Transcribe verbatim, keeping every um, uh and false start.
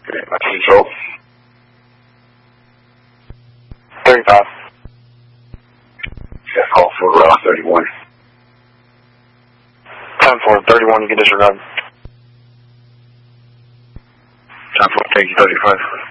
Control. thirty-five. Yeah, call for uh, thirty-one. ten four, thirty-one, you can disregard. ten four, thank you, thirty-five.